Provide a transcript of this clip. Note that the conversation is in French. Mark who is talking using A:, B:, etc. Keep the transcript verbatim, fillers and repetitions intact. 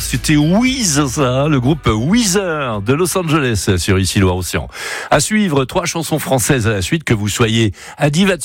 A: c'était Wiz, ça, le groupe Weezer de Los Angeles sur Ici Loire-Océan. À suivre, trois chansons françaises à la suite, que vous soyez à Diva